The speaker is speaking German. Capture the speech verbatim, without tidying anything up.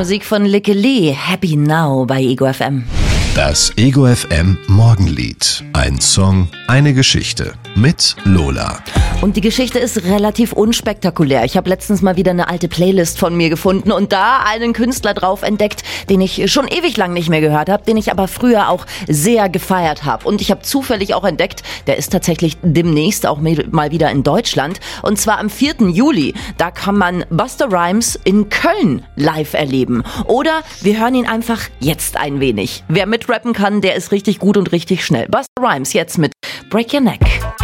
Musik von Lykke Li, Happy Now bei Ego F M. Das Ego F M Morgenlied. Ein Song, eine Geschichte mit Lola. Und die Geschichte ist relativ unspektakulär. Ich habe letztens mal wieder eine alte Playlist von mir gefunden und da einen Künstler drauf entdeckt, den ich schon ewig lang nicht mehr gehört habe, den ich aber früher auch sehr gefeiert habe. Und ich habe zufällig auch entdeckt, der ist tatsächlich demnächst auch mal wieder in Deutschland. Und zwar am vierten Juli. Da kann man Busta Rhymes in Köln live erleben. Oder wir hören ihn einfach jetzt ein wenig. Wer mitrappen kann, der ist richtig gut und richtig schnell. Busta Rhymes jetzt mit Break Your Neck.